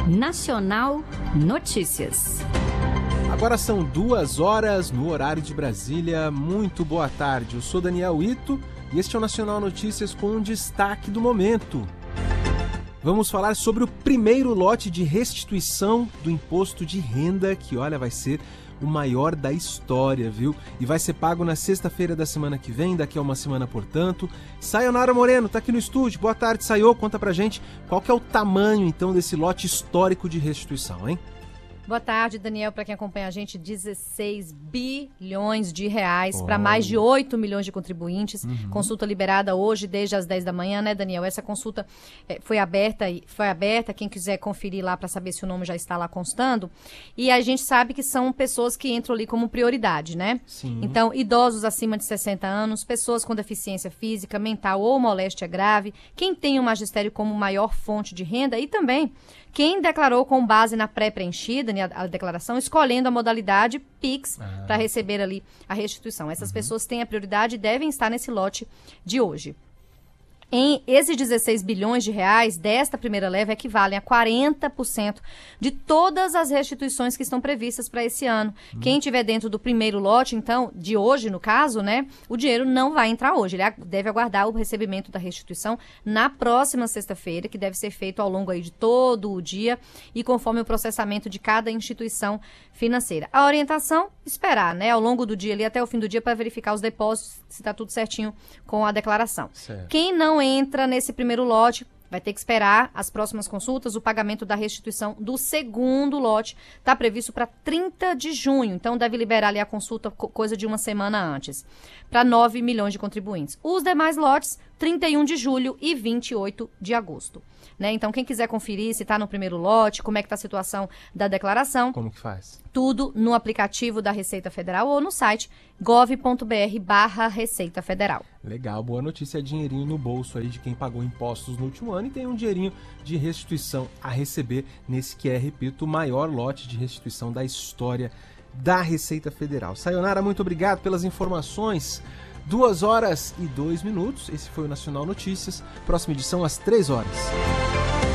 Nacional Notícias. Agora são 2h no horário de Brasília. Muito boa tarde. Eu sou Daniel Ito e este é o Nacional Notícias com um destaque do momento. Vamos falar sobre o primeiro lote de restituição do imposto de renda, que, olha, vai ser o maior da história, viu? E vai ser pago na sexta-feira da semana que vem, daqui a uma semana, portanto. Sayonara Moreno tá aqui no estúdio. Boa tarde, Sayo. Conta pra gente qual que é o tamanho, então, desse lote histórico de restituição, hein? Boa tarde, Daniel. Para quem acompanha a gente, 16 bilhões de reais para mais de 8 milhões de contribuintes. Consulta liberada hoje, desde as 10 da manhã, né, Daniel? Essa consulta foi aberta. Quem quiser conferir lá para saber se o nome já está lá constando. E a gente sabe que são pessoas que entram ali como prioridade, né? Sim. Então, idosos acima de 60 anos, pessoas com deficiência física, mental ou moléstia grave, quem tem o magistério como maior fonte de renda e também quem declarou com base na pré-preenchida, né, a declaração, escolhendo a modalidade PIX para receber ali a restituição. Essas pessoas têm a prioridade e devem estar nesse lote de hoje. Em esses 16 bilhões de reais desta primeira leva equivalem a 40% de todas as restituições que estão previstas para esse ano. Quem estiver dentro do primeiro lote, então, de hoje, no caso, né, o dinheiro não vai entrar hoje. Ele deve aguardar o recebimento da restituição na próxima sexta-feira, que deve ser feito ao longo aí de todo o dia e conforme o processamento de cada instituição financeira. A orientação, esperar, né, ao longo do dia ali até o fim do dia para verificar os depósitos, se está tudo certinho com a declaração. Certo. Quem não entra nesse primeiro lote vai ter que esperar as próximas consultas. O pagamento da restituição do segundo lote está previsto para 30 de junho. Então, deve liberar ali a consulta coisa de uma semana antes, para 9 milhões de contribuintes. Os demais lotes, 31 de julho e 28 de agosto. Né? Então, quem quiser conferir se está no primeiro lote, como é que está a situação da declaração. Como que faz? Tudo no aplicativo da Receita Federal ou no site gov.br/Receita Federal. Legal, boa notícia, é dinheirinho no bolso aí de quem pagou impostos no último ano e tem um dinheirinho de restituição a receber nesse que é, repito, o maior lote de restituição da história da Receita Federal. Sayonara, muito obrigado pelas informações. 2h02. Esse foi o Nacional Notícias. Próxima edição às 3h.